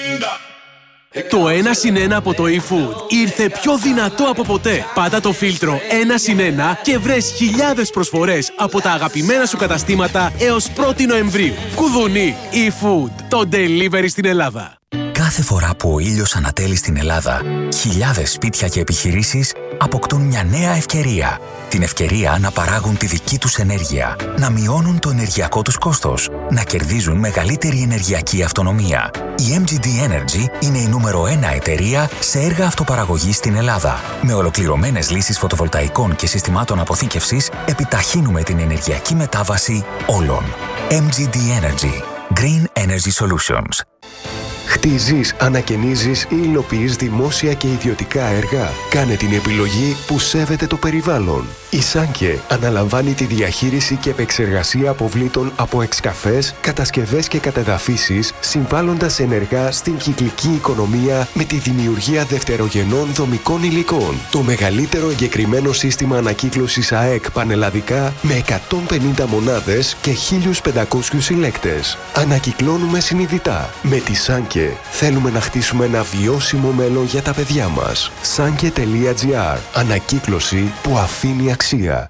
Το 1+1 από το eFood ήρθε πιο δυνατό από ποτέ. Πάτα το φίλτρο 1+1 και βρες χιλιάδες προσφορές από τα αγαπημένα σου καταστήματα έως 1η Νοεμβρίου. Κουδουνί eFood, το delivery στην Ελλάδα. Κάθε φορά που ο ήλιος ανατέλει στην Ελλάδα, χιλιάδες σπίτια και επιχειρήσεις αποκτούν μια νέα ευκαιρία. Την ευκαιρία να παράγουν τη δική τους ενέργεια, να μειώνουν το ενεργειακό τους κόστος, να κερδίζουν μεγαλύτερη ενεργειακή αυτονομία. Η MGD Energy είναι η νούμερο 1 εταιρεία σε έργα αυτοπαραγωγής στην Ελλάδα. Με ολοκληρωμένες λύσεις φωτοβολταϊκών και συστημάτων αποθήκευσης, επιταχύνουμε την ενεργειακή μετάβαση όλων. MGD Energy. Green Energy Solutions. Χτίζεις, ανακαινίζεις ή υλοποιείς δημόσια και ιδιωτικά έργα. Κάνε την επιλογή που σέβεται το περιβάλλον. Η Σάνκε αναλαμβάνει τη διαχείριση και επεξεργασία αποβλήτων από εξκαφές, κατασκευές και κατεδαφίσεις, συμβάλλοντας ενεργά στην κυκλική οικονομία με τη δημιουργία δευτερογενών δομικών υλικών. Το μεγαλύτερο εγκεκριμένο σύστημα ανακύκλωσης ΑΕΚ πανελλαδικά με 150 μονάδες και 1.500 συλλέκτες. Ανακυκλώνουμε συνειδητά. Με τη Σάνκε θέλουμε να χτίσουμε ένα βιώσιμο μέλλον για τα παιδιά μας. Sanke.gr. Ανακύκλωση που αφήνει αξία.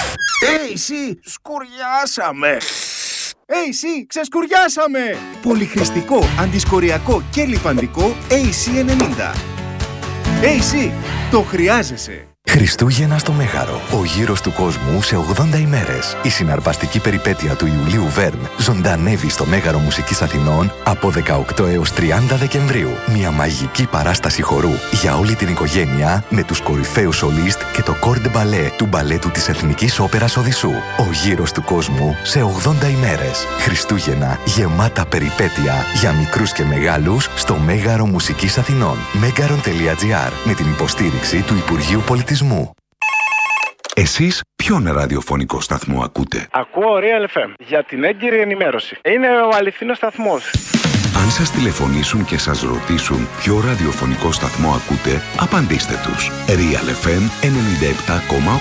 Εσύ, σκουριάσαμε! AC, ξεσκουριάσαμε! Πολυχρηστικό, αντισκοριακό και λιπαντικό AC90. AC, το χρειάζεσαι! Χριστούγεννα στο Μέγαρο. Ο γύρος του κόσμου σε 80 ημέρες. Η συναρπαστική περιπέτεια του Ιουλίου Βέρν ζωντανεύει στο Μέγαρο Μουσικής Αθηνών από 18 έως 30 Δεκεμβρίου. Μια μαγική παράσταση χορού για όλη την οικογένεια με τους κορυφαίους σολίστ και το Κορ ντε Μπαλέ του μπαλέτου της Εθνικής Όπερας Οδυσσού. Ο γύρος του κόσμου σε 80 ημέρες. Χριστούγεννα γεμάτα περιπέτεια για μικρούς και μεγάλους στο Μέγαρο Μουσικής Αθηνών. Megaron.gr με την υποστήριξη του Υπουργείου Πολιτισμού. Εσείς ποιον ραδιοφωνικό σταθμό ακούτε? Ακούω Real FM για την έγκυρη ενημέρωση. Είναι ο αληθινός σταθμός. Αν σας τηλεφωνήσουν και σας ρωτήσουν ποιο ραδιοφωνικό σταθμό ακούτε, απαντήστε τους. Real FM 97,8.